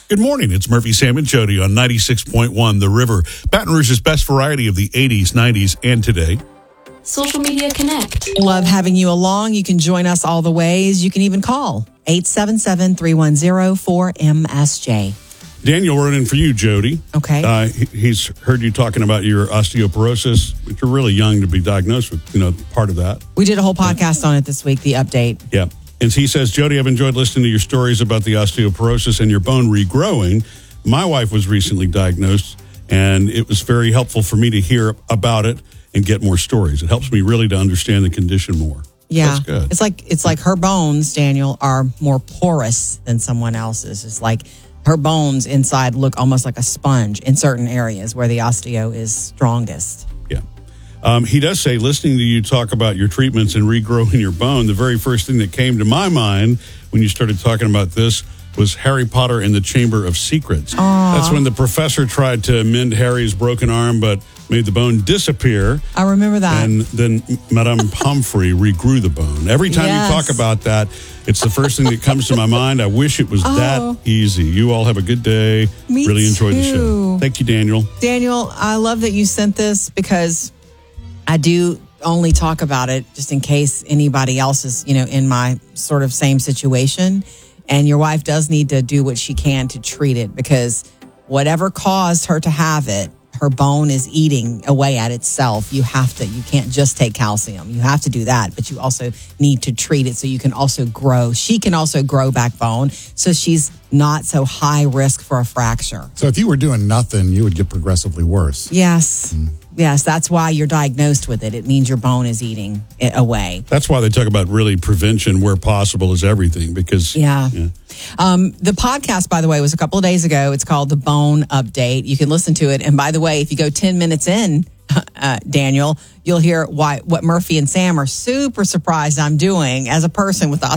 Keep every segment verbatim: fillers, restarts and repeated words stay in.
Good morning. It's Murphy, Sam, and Jody on ninety-six point one The River. Baton Rouge's best variety of the eighties, nineties, and today. Social Media Connect. Love having you along. You can join us all the ways. You can even call eight seven seven, three one zero, four M S J. Daniel, we're in for you, Jody. Okay. Uh, he, he's heard you talking about your osteoporosis, but you're really young to be diagnosed with, you know, part of that. We did a whole podcast on it this week, the update. Yeah. And he says, Jody, I've enjoyed listening to your stories about the osteoporosis and your bone regrowing. My wife was recently diagnosed, and it was very helpful for me to hear about it and get more stories. It helps me really to understand the condition more. Yeah. That's good. It's like it's like her bones, Daniel, are more porous than someone else's. It's like her bones inside look almost like a sponge in certain areas where the osteo is strongest. Yeah. Um, he does say, listening to you talk about your treatments and regrowing your bone, the very first thing that came to my mind when you started talking about this was Harry Potter and the Chamber of Secrets. Aww. That's when the professor tried to mend Harry's broken arm, but made the bone disappear. I remember that. And then Madame Pomfrey regrew the bone. Every time Yes. you talk about that, it's the first thing that comes to my mind. I wish it was Oh. that easy. You all have a good day. Me really enjoy the show. too. Thank you, Daniel. Daniel, I love that you sent this because I do only talk about it just in case anybody else is, you know, in my sort of same situation. And your wife does need to do what she can to treat it because whatever caused her to have it, her bone is eating away at itself. You have to, you can't just take calcium. You have to do that, but you also need to treat it so you can also grow. She can also grow back bone so she's not so high risk for a fracture. So if you were doing nothing, you would get progressively worse. Yes. Mm. Yes, that's why you're diagnosed with it. It means your bone is eating it away. That's why they talk about really prevention where possible is everything because... Yeah. yeah. Um, the podcast, by the way, was a couple of days ago. It's called The Bone Update. You can listen to it. And by the way, if you go ten minutes in, uh, Daniel, you'll hear why what Murphy and Sam are super surprised I'm doing as a person with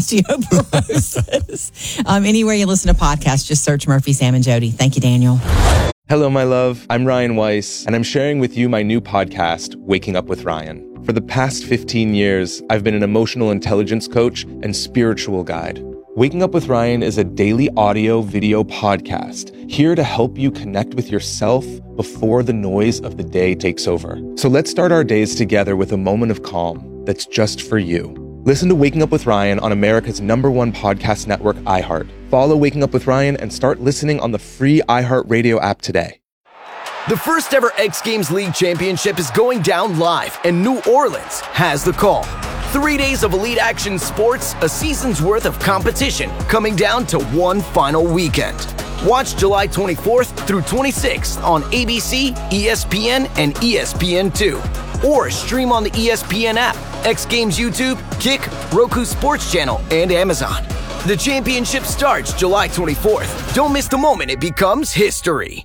osteoporosis. um, anywhere you listen to podcasts, just search Murphy, Sam, and Jody. Thank you, Daniel. Hello, my love. I'm Ryan Weiss, and I'm sharing with you my new podcast, Waking Up with Ryan. For the past fifteen years, I've been an emotional intelligence coach and spiritual guide. Waking Up with Ryan is a daily audio video podcast here to help you connect with yourself before the noise of the day takes over. So let's start our days together with a moment of calm that's just for you. Listen to Waking Up with Ryan on America's number one podcast network, iHeart. Follow Waking Up with Ryan and start listening on the free iHeartRadio app today. The first ever X Games League Championship is going down live, and New Orleans has the call. Three days of elite action sports, a season's worth of competition, coming down to one final weekend. Watch July twenty-fourth through twenty-sixth on A B C, E S P N, and E S P N two. Or stream on the E S P N app, X Games YouTube, Kick, Roku Sports Channel, and Amazon. The championship starts July twenty-fourth. Don't miss the moment it becomes history.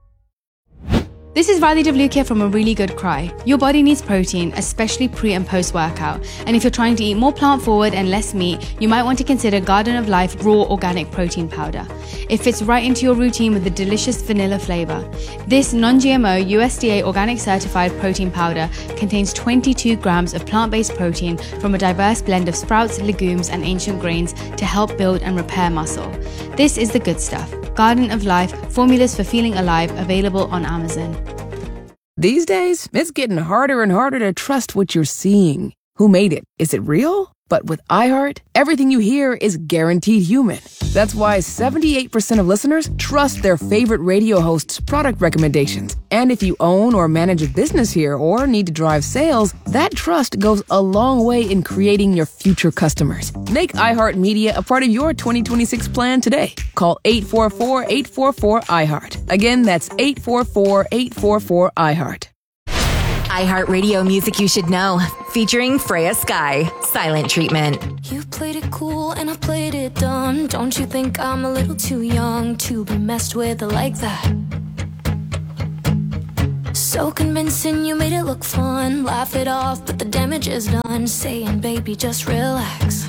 This is Riley Devlukia from A Really Good Cry. Your body needs protein, especially pre and post workout. And if you're trying to eat more plant forward and less meat, you might want to consider Garden of Life Raw Organic Protein Powder. It fits right into your routine with a delicious vanilla flavor. This non-G M O U S D A organic certified protein powder contains twenty-two grams of plant-based protein from a diverse blend of sprouts, legumes, and ancient grains to help build and repair muscle. This is the good stuff. Garden of Life, formulas for feeling alive, available on Amazon. These days, it's getting harder and harder to trust what you're seeing. Who made it? Is it real? But with iHeart, everything you hear is guaranteed human. That's why seventy-eight percent of listeners trust their favorite radio host's product recommendations. And if you own or manage a business here or need to drive sales, that trust goes a long way in creating your future customers. Make iHeartMedia a part of your twenty twenty-six plan today. Call eight four four, eight four four, iHeart. Again, that's eight four four, eight four four, iHeart. iHeartRadio music you should know, featuring Freya Sky, Silent Treatment. You played it cool and I played it dumb. Don't you think I'm a little too young to be messed with like that? So convincing, you made it look fun. Laugh it off, but the damage is done. Saying, baby, just relax.